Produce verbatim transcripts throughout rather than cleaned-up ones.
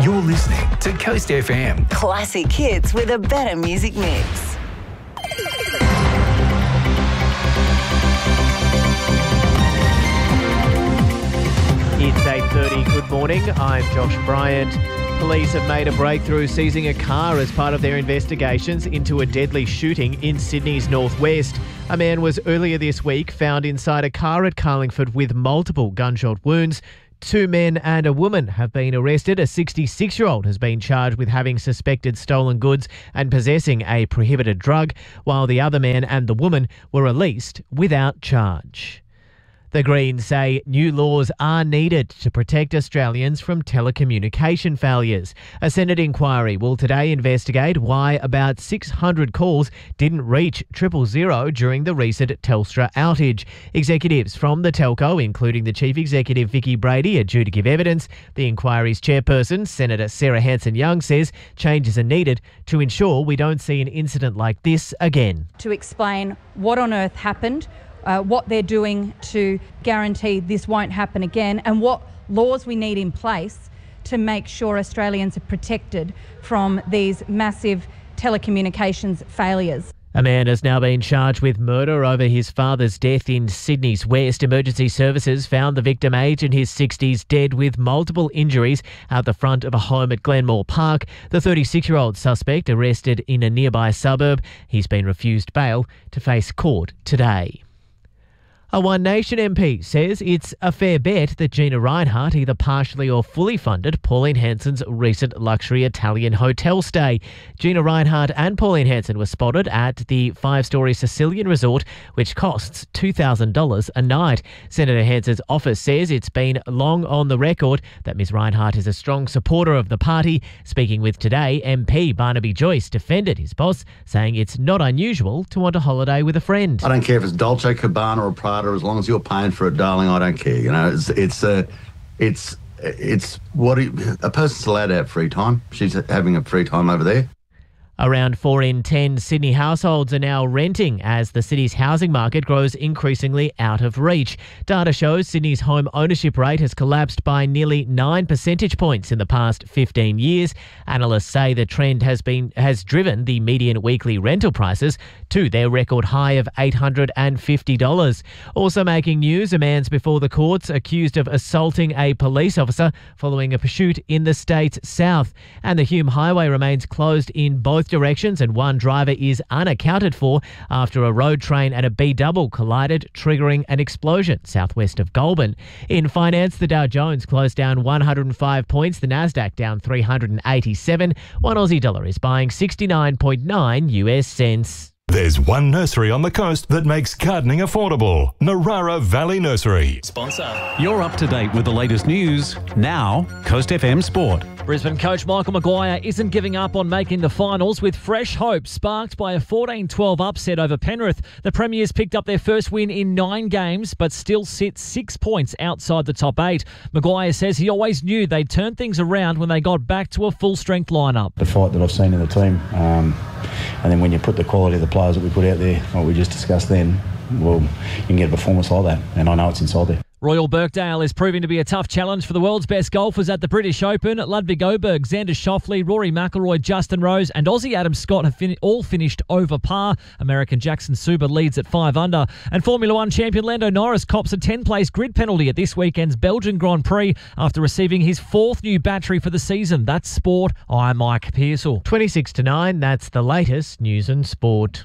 You're listening to Coast F M. Classic hits with a better music mix. It's eight thirty. Good morning. I'm Josh Bryant. Police have made a breakthrough seizing a car as part of their investigations into a deadly shooting in Sydney's northwest. A man was earlier this week found inside a car at Carlingford with multiple gunshot wounds. Two men and a woman have been arrested. A sixty-six-year-old has been charged with having suspected stolen goods and possessing a prohibited drug, while the other man and the woman were released without charge. The Greens say new laws are needed to protect Australians from telecommunication failures. A Senate inquiry will today investigate why about six hundred calls didn't reach triple zero during the recent Telstra outage. Executives from the telco, including the Chief Executive Vicki Brady, are due to give evidence. The inquiry's chairperson, Senator Sarah Hanson-Young, says changes are needed to ensure we don't see an incident like this again. To explain what on earth happened, Uh, what they're doing to guarantee this won't happen again, and what laws we need in place to make sure Australians are protected from these massive telecommunications failures. A man has now been charged with murder over his father's death in Sydney's West. Emergency services found the victim, aged in his sixties, dead with multiple injuries out the front of a home at Glenmore Park. The thirty-six-year-old suspect arrested in a nearby suburb. He's been refused bail to face court today. A One Nation M P says it's a fair bet that Gina Rinehart either partially or fully funded Pauline Hanson's recent luxury Italian hotel stay. Gina Rinehart and Pauline Hanson were spotted at the five-storey Sicilian resort, which costs two thousand dollars a night. Senator Hanson's office says it's been long on the record that Miz Rinehart is a strong supporter of the party. Speaking with Today, M P Barnaby Joyce defended his boss, saying it's not unusual to want a holiday with a friend. I don't care if it's Dolce Gabbana or Prada. As long as you're paying for it, darling, I don't care. You know, it's it's uh, it's it's what it, a person's allowed to have free time. She's having a free time over there. Around four in ten Sydney households are now renting as the city's housing market grows increasingly out of reach. Data shows Sydney's home ownership rate has collapsed by nearly nine percentage points in the past fifteen years. Analysts say the trend has been has driven the median weekly rental prices to their record high of eight hundred fifty dollars. Also making news, a man's before the courts accused of assaulting a police officer following a pursuit in the state's south. And the Hume Highway remains closed in both directions, and one driver is unaccounted for after a road train and a B-double collided, triggering an explosion southwest of Goulburn. In finance, the Dow Jones closed down one hundred five points, the Nasdaq down three hundred eighty-seven. One Aussie dollar is buying sixty-nine point nine U S cents. There's one nursery on the coast that makes gardening affordable. Narara Valley Nursery. Sponsor. You're up to date with the latest news. Now, Coast F M Sport. Brisbane coach Michael Maguire isn't giving up on making the finals, with fresh hope sparked by a fourteen twelve upset over Penrith. The Premiers picked up their first win in nine games, but still sit six points outside the top eight. Maguire says he always knew they'd turn things around when they got back to a full-strength lineup. The fight that I've seen in the team, um, and then when you put the quality of the players that we put out there, what we just discussed then, well, you can get a performance like that, and I know it's inside there. Royal Birkdale is proving to be a tough challenge for the world's best golfers at the British Open. Ludwig Oberg, Xander Schauffele, Rory McIlroy, Justin Rose and Aussie Adam Scott have fin- all finished over par. American Jackson Suber leads at five under. And Formula One champion Lando Norris cops a ten-place grid penalty at this weekend's Belgian Grand Prix after receiving his fourth new battery for the season. That's sport. I'm Mike Pearsall. twenty-six to nine, that's the latest news and sport.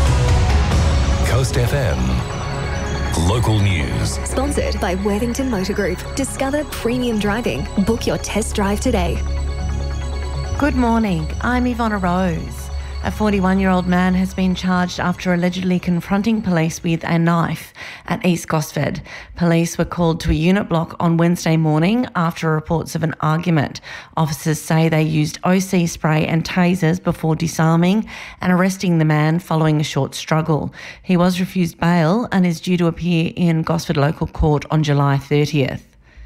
Coast F M. Local news. Sponsored by Worthington Motor Group. Discover premium driving. Book your test drive today. Good morning. I'm Ivonna Rose. A forty-one-year-old man has been charged after allegedly confronting police with a knife at East Gosford. Police were called to a unit block on Wednesday morning after reports of an argument. Officers say they used O C spray and tasers before disarming and arresting the man following a short struggle. He was refused bail and is due to appear in Gosford Local Court on July thirtieth.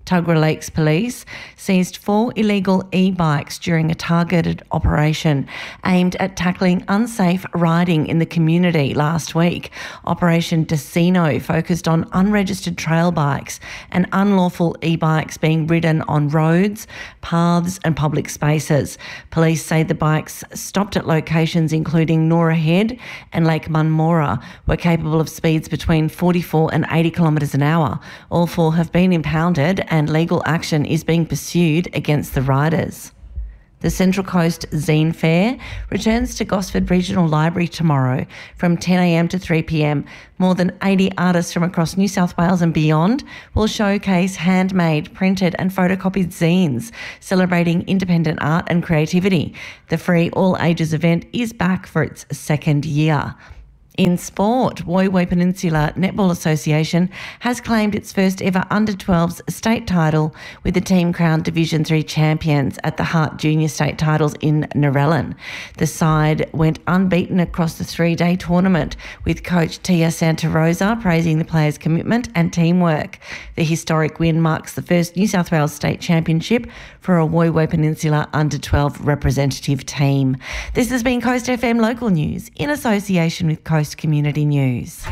Tuggerah Lakes Police seized four illegal e-bikes during a targeted operation aimed at tackling unsafe riding in the community last week. Operation Decino focused on unregistered trail bikes and unlawful e-bikes being ridden on roads, paths and public spaces. Police say the bikes stopped at locations including Nora Head and Lake Munmora were capable of speeds between forty-four and eighty kilometres an hour. All four have been impounded and legal action is being pursued against the riders. The Central Coast Zine Fair returns to Gosford Regional Library tomorrow from ten a m to three p m. More than eighty artists from across New South Wales and beyond will showcase handmade, printed and photocopied zines celebrating independent art and creativity. The free all-ages event is back for its second year. In sport, Woy Woy Peninsula Netball Association has claimed its first ever under twelves state title with the team crowned Division three champions at the Hart Junior State titles in Narellan. The side went unbeaten across the three-day tournament, with coach Tia Santa Rosa praising the players' commitment and teamwork. The historic win marks the first New South Wales state championship for a Woy Woy Peninsula under twelve representative team. This has been Coast F M Local News in association with Coast Community News.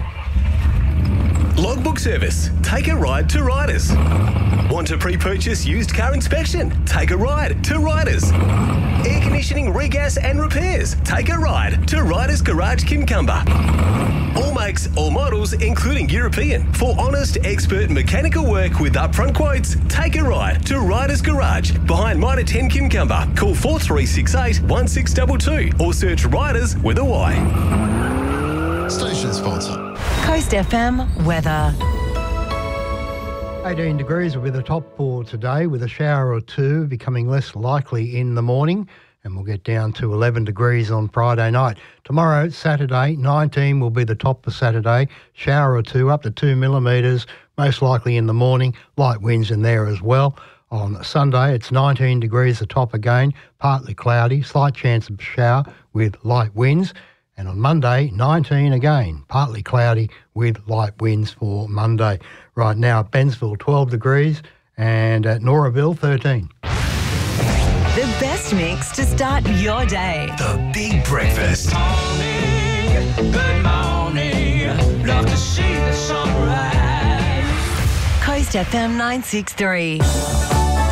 Logbook Service. Take a ride to Riders. Want to pre-purchase used car inspection? Take a ride to Riders. Air conditioning, regas and repairs? Take a ride to Riders Garage Kincumber. All makes, all models, including European. For honest, expert mechanical work with upfront quotes, take a ride to Riders Garage behind Mitre ten Kincumber. Call four three six eight, one six two two or search Riders with a Y. Station sponsor. Coast F M weather. eighteen degrees will be the top for today, with a shower or two becoming less likely in the morning, and we'll get down to eleven degrees on Friday night. Tomorrow, Saturday, nineteen will be the top for Saturday. Shower or two up to two millimetres, most likely in the morning. Light winds in there as well. On Sunday, it's nineteen degrees the top again, partly cloudy, slight chance of shower with light winds. And on Monday, nineteen again, partly cloudy with light winds for Monday. Right now at Bensville, twelve degrees, and at Noraville, thirteen. The best mix to start your day. The Big Breakfast. Morning, good morning. Love to see the sunrise. Coast F M nine six three.